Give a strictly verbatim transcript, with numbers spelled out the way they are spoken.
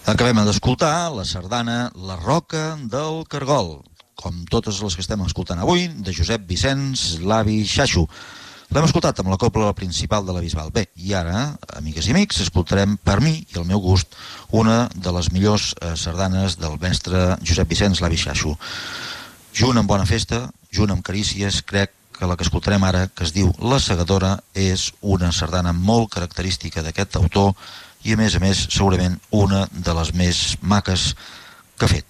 Acabem d'escoltar la sardana La Roca del Cargol, com totes les que estem escoltant avui, de Josep Vicenç, l'avi Xaxo. L'hem escoltat amb la cobla principal de la Bisbal. Bé, i ara, amigues i amics, escoltarem per mi i el meu gust una de les millors eh, sardanes del mestre Josep Vicenç, l'avi Xaxo. Junt amb Bona Festa, junt amb Carícies, crec que la que escoltarem ara, que es diu La Segadora, és una sardana molt característica d'aquest autor i, a més a més, segurament una de les més maques que ha fet.